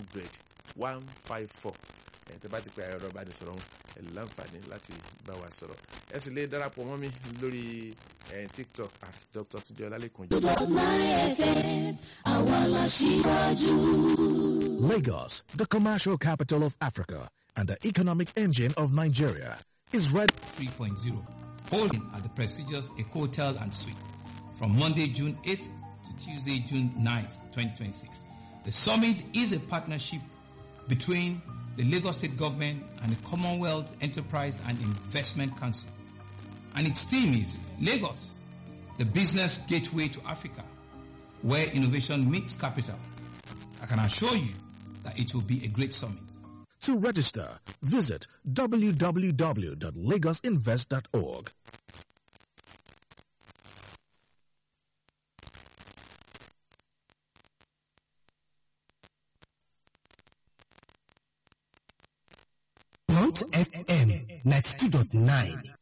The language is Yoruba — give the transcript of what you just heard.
154 tẹ́ bá ti pe ẹ̀rọ ìbánisọ̀rọ̀ ẹ láǹfààní láti bá wa sọ̀rọ̀ ẹ sì lè darapọ̀ mọ́ mi lórí TikTok at Dr. Tunde Olalekan. Lagos, the commercial capital of Africa and the economic engine of Nigeria, is ready 3.0, holding at the prestigious Eco Hotel and Suites from Monday, June 8th to Tuesday, June 9th, 2026. The summit is a partnership between the Lagos State Government and the Commonwealth Enterprise and Investment Council. And its theme is Lagos, the business gateway to Africa, where innovation meets capital. I can assure you that it will be a great summit. To register, visit www.lagosinvest.org. Mount FM 92.9